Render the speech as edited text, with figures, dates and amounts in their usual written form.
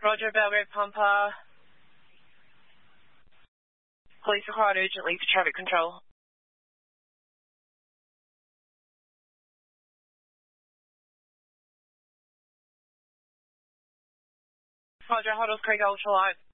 Roger, Belgrade Pampa. Police required urgently for traffic control. Roger, Hoddles Creek Ultralight.